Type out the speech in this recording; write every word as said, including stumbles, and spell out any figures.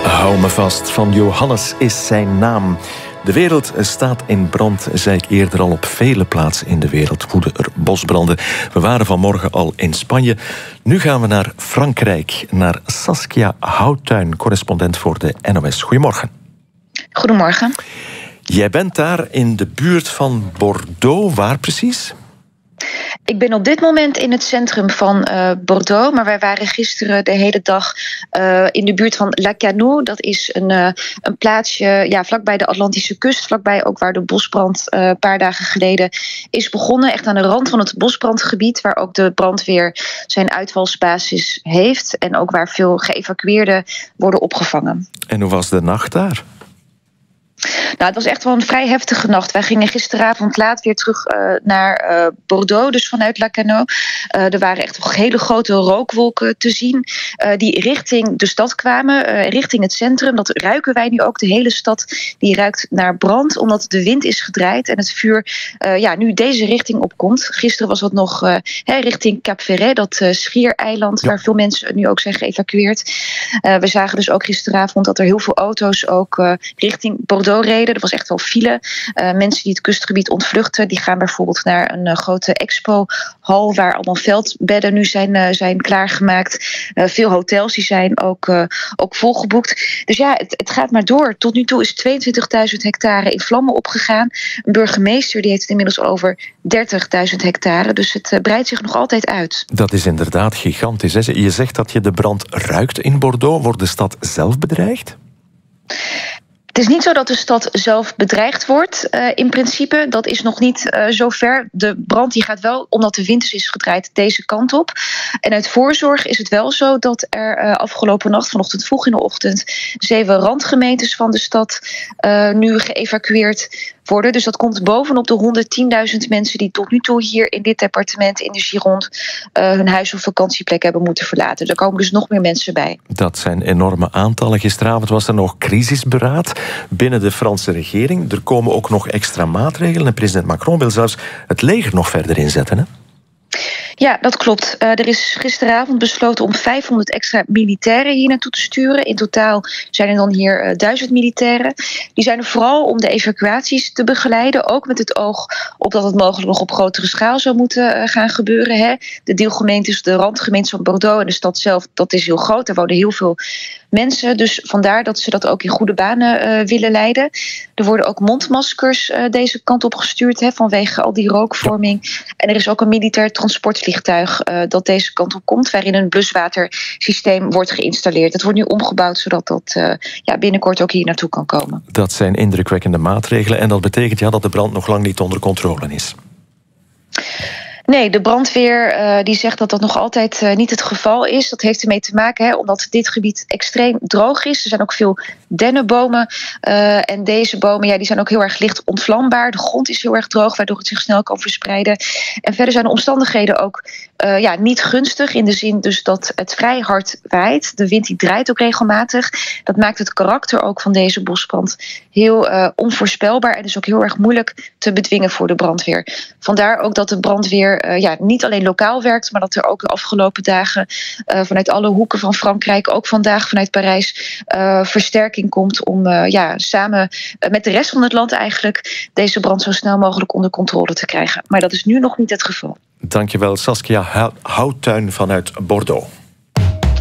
Hou me vast, van Johannes is zijn naam. De wereld staat in brand, zei ik eerder al. Op vele plaatsen in de wereld woeden er bosbranden. We waren vanmorgen al in Spanje. Nu gaan we naar Frankrijk, naar Saskia Houtuin, correspondent voor de N O S. Goedemorgen. Goedemorgen. Jij bent daar in de buurt van Bordeaux. Waar precies? Ik ben op dit moment in het centrum van uh, Bordeaux, maar wij waren gisteren de hele dag uh, in de buurt van La Canaux. Dat is een, uh, een plaatsje ja, vlakbij de Atlantische kust, vlakbij ook waar de bosbrand uh, een paar dagen geleden is begonnen. Echt aan de rand van het bosbrandgebied, waar ook de brandweer zijn uitvalsbasis heeft en ook waar veel geëvacueerden worden opgevangen. En hoe was de nacht daar? Nou, het was echt wel een vrij heftige nacht. Wij gingen gisteravond laat weer terug uh, naar uh, Bordeaux, dus vanuit La Canaux. Uh, er waren echt hele grote rookwolken te zien uh, die richting de stad kwamen, uh, richting het centrum. Dat ruiken wij nu ook. De hele stad die ruikt naar brand, omdat de wind is gedraaid en het vuur uh, ja, nu deze richting opkomt. Gisteren was het nog uh, he, richting Cap Ferret, dat uh, schiereiland, ja, waar veel mensen nu ook zijn geëvacueerd. Uh, we zagen dus ook gisteravond dat er heel veel auto's ook uh, richting Bordeaux reden. Er was echt wel file. Uh, mensen die het kustgebied ontvluchten, die gaan bijvoorbeeld naar een uh, grote expohal waar allemaal veldbedden nu zijn, uh, zijn klaargemaakt. Uh, veel hotels die zijn ook, uh, ook volgeboekt. Dus ja, het, het gaat maar door. Tot nu toe is tweeëntwintigduizend hectare in vlammen opgegaan. Een burgemeester die heeft het inmiddels over dertigduizend hectare. Dus het uh, breidt zich nog altijd uit. Dat is inderdaad gigantisch. Hè? Je zegt dat je de brand ruikt in Bordeaux. Wordt de stad zelf bedreigd? Het is niet zo dat de stad zelf bedreigd wordt, uh, in principe. Dat is nog niet uh, zo ver. De brand die gaat wel, omdat de wind is gedraaid, deze kant op. En uit voorzorg is het wel zo dat er uh, afgelopen nacht, vanochtend vroeg in de ochtend, zeven randgemeentes van de stad uh, nu geëvacueerd worden. Dus dat komt bovenop de honderdtienduizend mensen die tot nu toe hier in dit departement in de Gironde uh, hun huis of vakantieplek hebben moeten verlaten. Er komen dus nog meer mensen bij. Dat zijn enorme aantallen. Gisteravond was er nog crisisberaad binnen de Franse regering. Er komen ook nog extra maatregelen en president Macron wil zelfs het leger nog verder inzetten, hè? Ja, dat klopt. Uh, er is gisteravond besloten om vijfhonderd extra militairen hier naartoe te sturen. In totaal zijn er dan hier uh, duizend militairen. Die zijn er vooral om de evacuaties te begeleiden. Ook met het oog op dat het mogelijk nog op grotere schaal zou moeten uh, gaan gebeuren. Hè. De deelgemeentes, de randgemeentes van Bordeaux en de stad zelf, dat is heel groot. Daar wonen heel veel mensen. Dus vandaar dat ze dat ook in goede banen uh, willen leiden. Er worden ook mondmaskers uh, deze kant op gestuurd, hè, vanwege al die rookvorming. En er is ook een militair transportvliegtuig uh, dat deze kant op komt, waarin een bluswatersysteem wordt geïnstalleerd. Het wordt nu omgebouwd zodat dat uh, ja, binnenkort ook hier naartoe kan komen. Dat zijn indrukwekkende maatregelen en dat betekent ja, dat de brand nog lang niet onder controle is. Nee, de brandweer uh, die zegt dat dat nog altijd uh, niet het geval is. Dat heeft ermee te maken, hè, omdat dit gebied extreem droog is. Er zijn ook veel dennenbomen. Uh, en deze bomen ja, die zijn ook heel erg licht ontvlambaar. De grond is heel erg droog, waardoor het zich snel kan verspreiden. En verder zijn de omstandigheden ook uh, ja, niet gunstig. In de zin dus dat het vrij hard waait. De wind die draait ook regelmatig. Dat maakt het karakter ook van deze bosbrand heel uh, onvoorspelbaar. En dus ook heel erg moeilijk te bedwingen voor de brandweer. Vandaar ook dat de brandweer Uh, ja, niet alleen lokaal werkt, maar dat er ook de afgelopen dagen uh, vanuit alle hoeken van Frankrijk, ook vandaag vanuit Parijs, uh, versterking komt om uh, ja, samen uh, met de rest van het land eigenlijk deze brand zo snel mogelijk onder controle te krijgen. Maar dat is nu nog niet het geval. Dankjewel, Saskia Houtuin vanuit Bordeaux.